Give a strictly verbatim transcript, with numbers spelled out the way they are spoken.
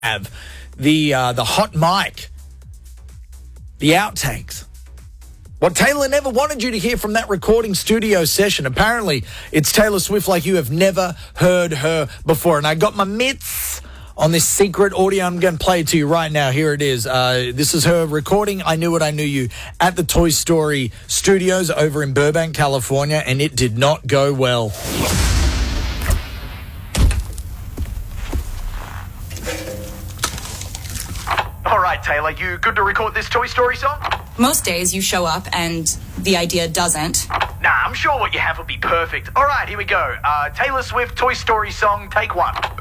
have the uh, the hot mic, the outtakes. What Taylor never wanted you to hear from that recording studio session. Apparently, it's Taylor Swift like you have never heard her before. And I got my mitts on this secret audio. I'm going to play it to you right now. Here it is. Uh, this is her recording I Knew What I Knew You at the Toy Story Studios over in Burbank, California, and it did not go well. All right, Taylor, you good to record this Toy Story song? Most days you show up and the idea doesn't. Nah, I'm sure what you have will be perfect. All right, here we go. Uh, Taylor Swift, Toy Story song, take one.